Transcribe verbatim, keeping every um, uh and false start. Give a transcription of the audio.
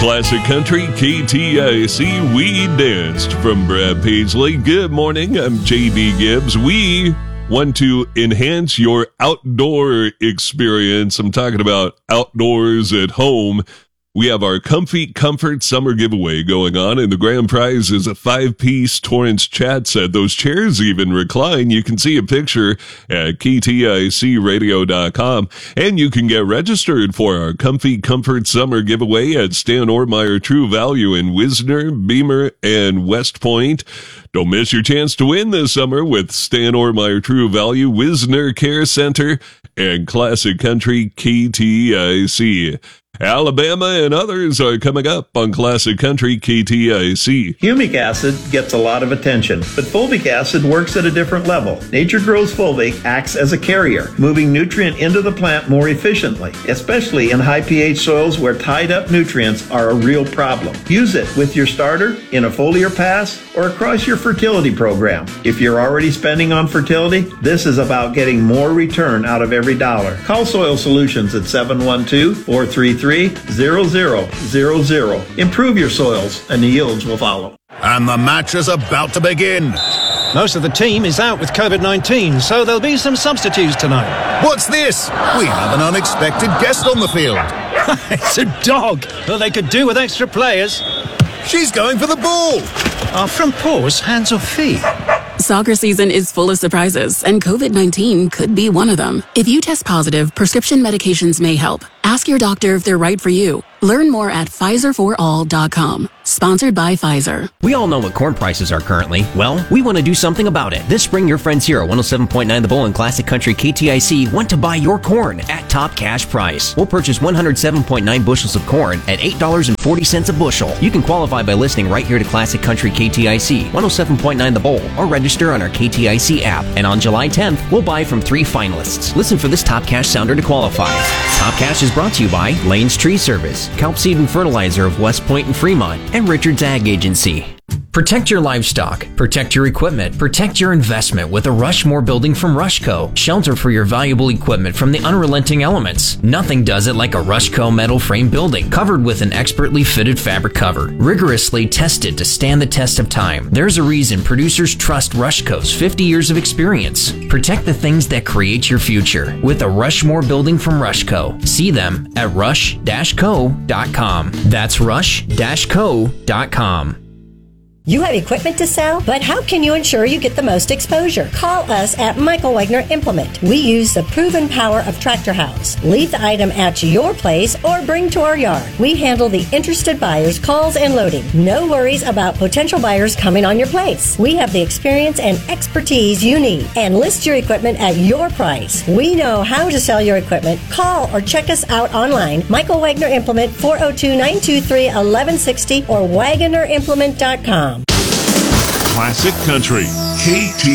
Classic Country K T I C, We Danced from Brad Paisley. Good morning, I'm J B Gibbs. We want to enhance your outdoor experience. I'm talking about outdoors at home. We have our Comfy Comfort Summer Giveaway going on, and the grand prize is a five-piece Torrance chat set. Those chairs even recline. You can see a picture at K T I C radio dot com, and you can get registered for our Comfy Comfort Summer Giveaway at Stan Ortmeyer True Value in Wisner, Beamer, and West Point. Don't miss your chance to win this summer with Stan Ortmeyer True Value, Wisner Care Center, and Classic Country K T I C. Alabama and others are coming up on Classic Country K T I C. Humic acid gets a lot of attention, but fulvic acid works at a different level. Nature Grows Fulvic acts as a carrier, moving nutrient into the plant more efficiently, especially in high pH soils where tied up nutrients are a real problem. Use it with your starter, in a foliar pass, or across your fertility program. If you're already spending on fertility, this is about getting more return out of every dollar. Call Soil Solutions at seven one two, four three three, zero zero zero zero. Improve your soils and the yields will follow. And the match is about to begin. Most of the team is out with covid nineteen, so there'll be some substitutes tonight. What's this? We have an unexpected guest on the field. It's a dog. Well, they could do with extra players. She's going for the ball. Are front paws hands or feet? Soccer season is full of surprises, and covid nineteen could be one of them. If you test positive, prescription medications may help. Ask your doctor if they're right for you. Learn more at Pfizer for all dot com. Sponsored by Pfizer. We all know what corn prices are currently. Well, we want to do something about it. This spring, your friends here at one oh seven point nine The Bull and Classic Country K T I C want to buy your corn at top cash price. We'll purchase one hundred seven point nine bushels of corn at eight dollars and forty cents a bushel. You can qualify by listening right here to Classic Country K T I C, one oh seven point nine The Bull, or register on our K T I C app. And on July tenth, we'll buy from three finalists. Listen for this Top Cash sounder to qualify. Top Cash is brought to you by Lane's Tree Service, Kelp Seed and Fertilizer of West Point and Fremont, and Richard's Ag Agency. Protect your livestock, protect your equipment, protect your investment with a Rushmore building from Rushco. Shelter for your valuable equipment from the unrelenting elements. Nothing does it like a Rushco metal frame building, covered with an expertly fitted fabric cover, rigorously tested to stand the test of time. There's a reason producers trust Rushco's fifty years of experience. Protect the things that create your future with a Rushmore building from Rushco. See them at rush dash co dot com. That's rush dash co dot com. You have equipment to sell, but how can you ensure you get the most exposure? Call us at Michael Wagner Implement. We use the proven power of Tractor House. Leave the item at your place or bring to our yard. We handle the interested buyers' calls and loading. No worries about potential buyers coming on your place. We have the experience and expertise you need and list your equipment at your price. We know how to sell your equipment. Call or check us out online. Michael Wagner Implement, four oh two, nine two three, one one six oh or wagoner implement dot com. Classic Country K T